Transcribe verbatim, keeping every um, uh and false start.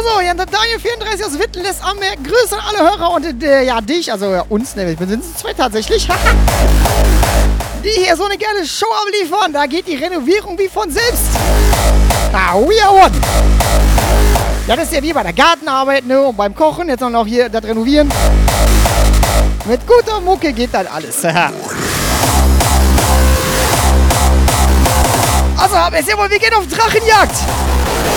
Also, ja, der Daniel vierunddreißig aus Wittel lässt anmerken, Grüße an alle Hörer und äh, ja, dich, also ja, uns, ne, wir sind zwei tatsächlich, die hier so eine geile Show abliefern. Da geht die Renovierung wie von selbst. Ah, we are one. Ja, das ist ja wie bei der Gartenarbeit, ne, und beim Kochen, jetzt noch hier das Renovieren. Mit guter Mucke geht dann alles. Also, haben wir es ja wohl, wir gehen auf Drachenjagd.